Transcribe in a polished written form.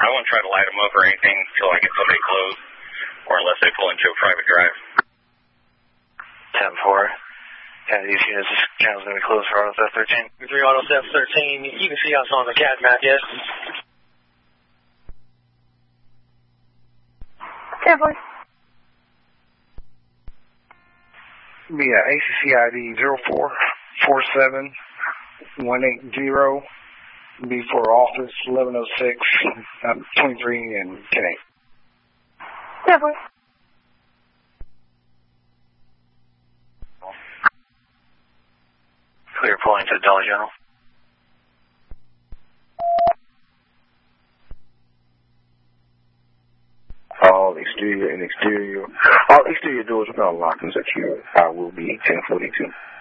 I won't try to light them up or anything until I get somebody close, or unless they pull into a private drive. 10-4. Yeah, these units, this channel's going to be closed for Auto Theft 13. 3 Auto Theft 13, you can see us on the CAD map, yes? 10-4. Be ACC ID 0447180. Be for office 1106, 23 and 10-8. 10-4. Clear pulling to the Dollar General. All exterior doors without lock and secure. I will be 1042.